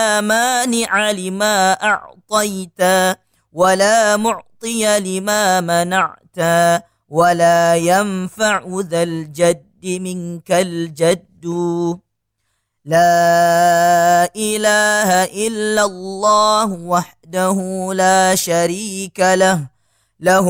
مانع لما أعطيت ولا معطي لما منعت ولا ينفع ذا الجد منك الجد. لا إله إلا الله وحده لا شريك له